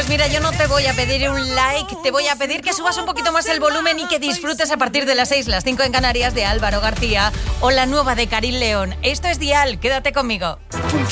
Pues mira, yo no te voy a pedir un like, te voy a pedir que subas un poquito más el volumen y que disfrutes a partir de las 6, las 5 en Canarias, de Álvaro García o la nueva de Karin León. Esto es Dial, quédate conmigo.